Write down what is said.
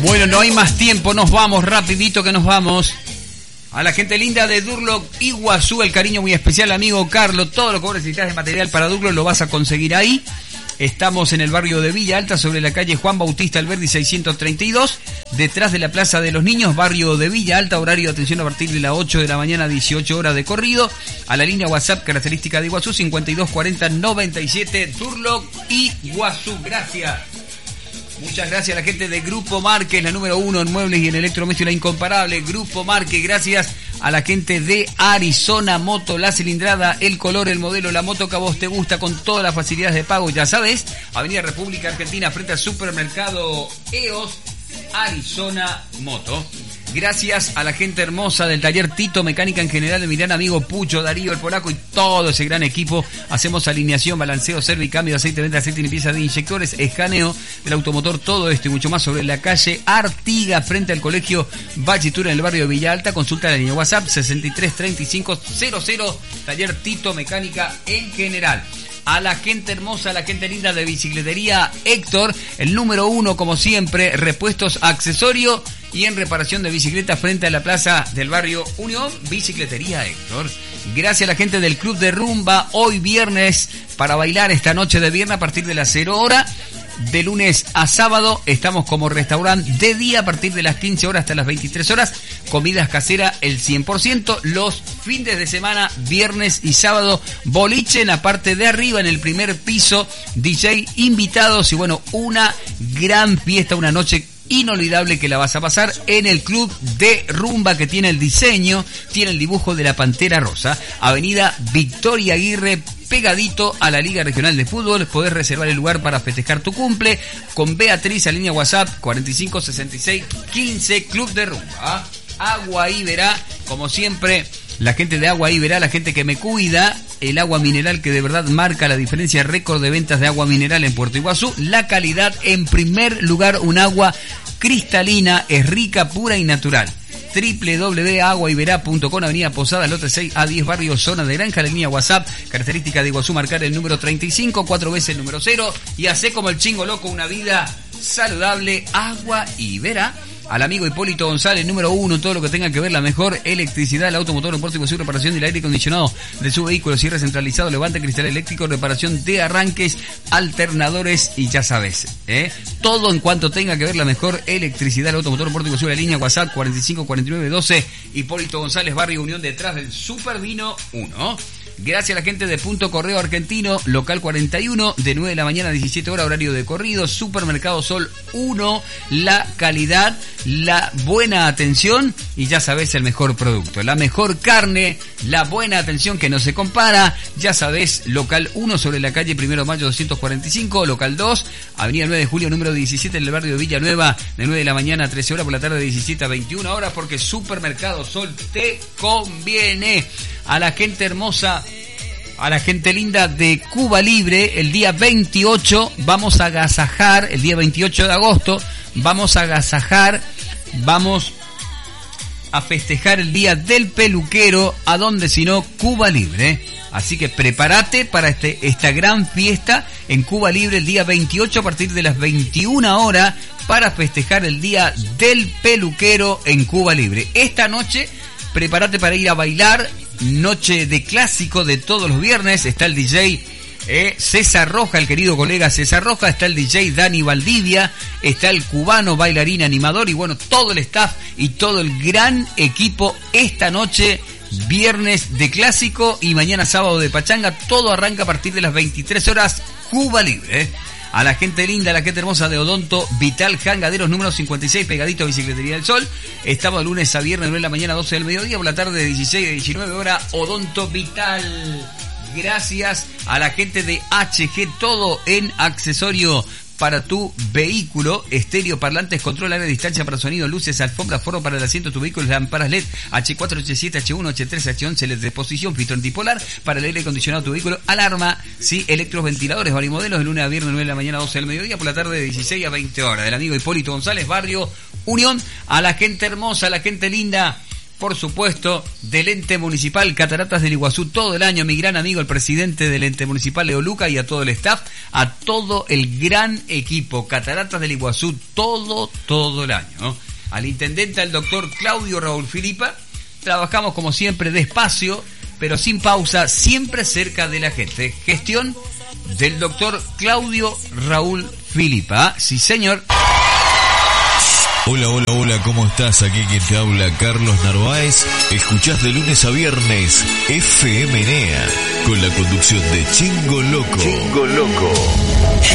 Bueno, no hay más tiempo, nos vamos, rapidito que nos vamos. A la gente linda de Durlock Iguazú, el cariño muy especial, amigo Carlos. Todo lo que vos necesitas de material para Durlock lo vas a conseguir ahí. Estamos en el barrio de Villa Alta, sobre la calle Juan Bautista Alberdi 632, detrás de la Plaza de los Niños, barrio de Villa Alta, horario de atención a partir de las 8 de la mañana, 18 horas de corrido. A la línea WhatsApp característica de Iguazú, 5240-97, Durlock Iguazú. Gracias. Muchas gracias a la gente de Grupo Márquez, la número 1 en muebles y en electrodomésticos, la incomparable Grupo Márquez. Gracias a la gente de Arizona Moto, la cilindrada, el color, el modelo, la moto que a vos te gusta, con todas las facilidades de pago. Ya sabes, Avenida República Argentina, frente al supermercado EOS, Arizona Moto. Gracias a la gente hermosa del taller Tito Mecánica en general, de mi gran amigo Pucho, Darío, el polaco y todo ese gran equipo. Hacemos alineación, balanceo, servicambio de aceite, venta de aceite y limpieza de inyectores, escaneo del automotor, todo esto y mucho más sobre la calle Artigas, frente al colegio Bachitura, en el barrio de Villa Alta. Consulta la línea WhatsApp 633500, taller Tito Mecánica en general. A la gente hermosa, a la gente linda de Bicicletería Héctor, el número 1 como siempre, repuestos, accesorio y en reparación de bicicletas frente a la plaza del barrio Unión, Bicicletería Héctor. Gracias a la gente del Club de Rumba, hoy viernes, para bailar esta noche de viernes a partir de las 0 horas. De lunes a sábado estamos como restaurante de día a partir de las 15 horas hasta las 23 horas. Comidas caseras el 100%. Los fines de semana, viernes y sábado, boliche en la parte de arriba, en el primer piso. DJ invitados y bueno, una gran fiesta, una noche inolvidable que la vas a pasar en el Club de Rumba, que tiene el diseño, tiene el dibujo de la Pantera Rosa. Avenida Victoria Aguirre, pegadito a la Liga Regional de Fútbol. Podés reservar el lugar para festejar tu cumple con Beatriz a línea WhatsApp 456615. Club de Rumba. Agua Iberá, como siempre, la gente de Agua Iberá, la gente que me cuida, el agua mineral que de verdad marca la diferencia, récord de ventas de agua mineral en Puerto Iguazú. La calidad en primer lugar, un agua cristalina, es rica, pura y natural. www.aguaiberá.com, Avenida Posada, lote 6 a 10, barrio Zona de Granja, la línea WhatsApp, característica de Iguazú, marcar el número 35, 4 veces el número 0, y hace como el chingo loco una vida saludable. Agua Iberá. Al amigo Hipólito González, número 1, todo lo que tenga que ver la mejor electricidad, el automotor en Puerto Iguazú, reparación del aire acondicionado de su vehículo, cierre centralizado, levante cristal eléctrico, reparación de arranques, alternadores y ya sabes, todo en cuanto tenga que ver la mejor electricidad, el automotor en Puerto Iguazú, la línea WhatsApp 454912, Hipólito González, barrio Unión, detrás del Supervino 1. Gracias a la gente de Punto Correo Argentino, local 41, de 9 de la mañana a 17 horas, horario de corrido. Supermercado Sol 1, la calidad, la buena atención y ya sabes, el mejor producto, la mejor carne, la buena atención que no se compara. Ya sabes, local 1 sobre la calle 1 de Mayo 245, local 2, avenida 9 de Julio número 17, en el barrio de Villanueva, de 9 de la mañana a 13 horas, por la tarde de 17 a 21 horas, porque Supermercado Sol te conviene. A la gente hermosa, a la gente linda de Cuba Libre, el día 28 vamos a agasajar, el día 28 de agosto vamos a agasajar, vamos a festejar el día del peluquero, ¿a dónde sino? Cuba Libre. Así que prepárate para esta gran fiesta en Cuba Libre el día 28 a partir de las 21 horas para festejar el día del peluquero en Cuba Libre. Esta noche prepárate para ir a bailar. Noche de clásico de todos los viernes. Está el DJ César Roja, el querido colega César Roja. Está el DJ Dani Valdivia. Está el cubano bailarín animador. Y bueno, todo el staff y todo el gran equipo esta noche, viernes de clásico y mañana sábado de pachanga. Todo arranca a partir de las 23 horas. Cuba Libre. A la gente linda, a la gente hermosa de Odonto Vital Jangaderos, número 56, pegadito a Bicicletería del Sol. Estamos de lunes a viernes, 9 de la mañana, 12 del mediodía, por la tarde de 16 a 19 horas, Odonto Vital. Gracias a la gente de HG, todo en accesorio para tu vehículo, estéreo, parlantes, control, área de distancia para sonido, luces, alfombra, forro para el asiento de tu vehículo, lámparas LED, H4, H7, H1, H3, H11, LED de exposición, filtro antipolar para el aire acondicionado de tu vehículo, alarma, sí, electroventiladores, varimodelos, de lunes a viernes, 9 de la mañana, 12 del mediodía, por la tarde de 16 a 20 horas, del amigo Hipólito González, barrio Unión. A la gente hermosa, a la gente linda por supuesto, del ente municipal Cataratas del Iguazú todo el año, mi gran amigo, el presidente del ente municipal, Leo Luca, y a todo el staff, a todo el gran equipo Cataratas del Iguazú todo el año, ¿no? Al intendente, al doctor Claudio Raúl Filipa, trabajamos como siempre despacio, pero sin pausa, siempre cerca de la gente. Gestión del doctor Claudio Raúl Filipa. Sí, señor. Hola, ¿cómo estás? Aquí quien te habla, Carlos Narváez. Escuchás de lunes a viernes FM NEA, con la conducción de Chingo Loco.